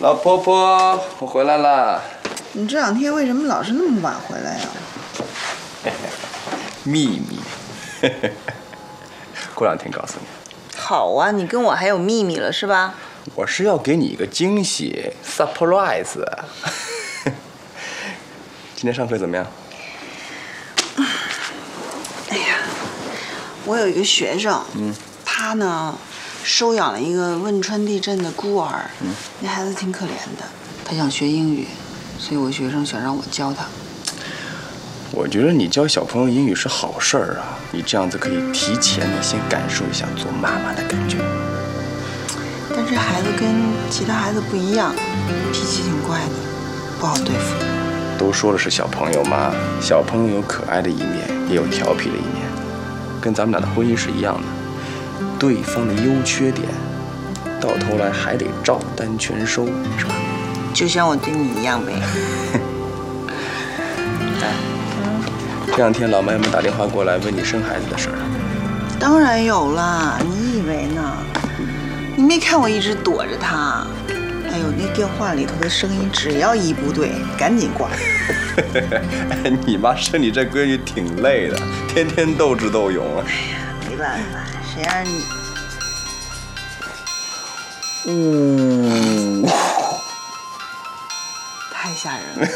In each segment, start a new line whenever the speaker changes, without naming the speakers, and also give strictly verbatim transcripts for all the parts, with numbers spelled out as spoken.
老婆婆，我回来了。
你这两天为什么老是那么晚回来呀？
秘密，过两天告诉你。
好啊，你跟我还有秘密了是吧？
我是要给你一个惊喜 ，surprise。今天上课怎么样？
哎呀，我有一个学生，嗯，他呢收养了一个汶川地震的孤儿，嗯，那孩子挺可怜的，他想学英语，所以我学生想让我教他。
我觉得你教小朋友英语是好事儿啊，你这样子可以提前的先感受一下做妈妈的感觉。
但这孩子跟其他孩子不一样，脾气挺怪的，不好对付。
都说了是小朋友嘛，小朋友有可爱的一面，也有调皮的一面，跟咱们俩的婚姻是一样的，对方的优缺点，到头来还得照单全收，是吧？
就像我对你一样呗。
这两天老妈有没有打电话过来问你生孩子的事儿？
当然有啦，你以为呢？你没看我一直躲着他？哎呦，那电话里头的声音只要一不对，赶紧挂。
哎，你妈生你这闺女挺累的，天天斗智斗勇啊。
哎呀，没办法，谁让你……
嗯，
太吓人了。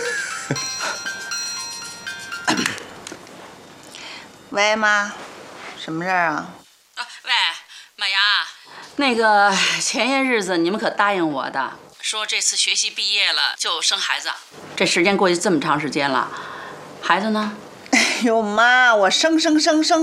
喂，妈，什么事儿啊？
啊，喂，马阳，那个前些日子你们可答应我的，说这次学习毕业了就生孩子。这时间过去这么长时间了，孩子呢？
哎呦妈，我生生生生